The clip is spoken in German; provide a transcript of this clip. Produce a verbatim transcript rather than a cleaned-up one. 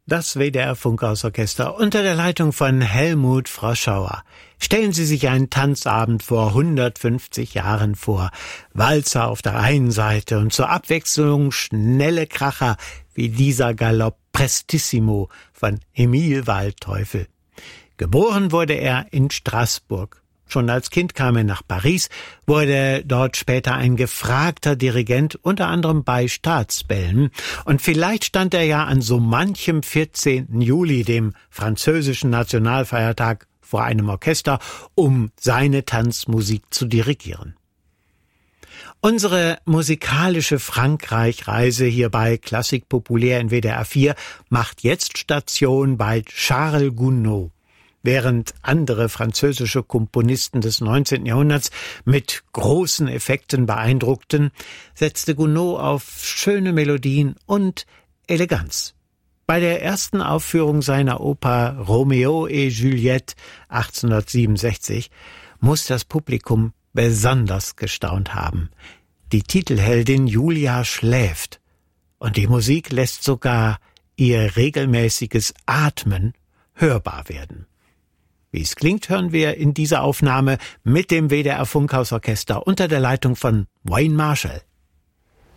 Das W D R Funkhausorchester unter der Leitung von Helmut Froschauer. Stellen Sie sich einen Tanzabend vor hundertfünfzig Jahren vor. Walzer auf der einen Seite und zur Abwechslung schnelle Kracher wie dieser Galopp Prestissimo von Emil Waldteufel. Geboren wurde er in Straßburg. Schon als Kind kam er nach Paris, wurde dort später ein gefragter Dirigent, unter anderem bei Staatsbällen. Und vielleicht stand er ja an so manchem vierzehnten Juli, dem französischen Nationalfeiertag, vor einem Orchester, um seine Tanzmusik zu dirigieren. Unsere musikalische Frankreich-Reise hier bei Klassik Populär in W D R vier macht jetzt Station bei Charles Gounod. Während andere französische Komponisten des neunzehnten Jahrhunderts mit großen Effekten beeindruckten, setzte Gounod auf schöne Melodien und Eleganz. Bei der ersten Aufführung seiner Oper Romeo et Juliette achtzehnhundertsiebenundsechzig muss das Publikum besonders gestaunt haben. Die Titelheldin Julia schläft und die Musik lässt sogar ihr regelmäßiges Atmen hörbar werden. Wie es klingt, hören wir in dieser Aufnahme mit dem W D R Funkhausorchester unter der Leitung von Wayne Marshall.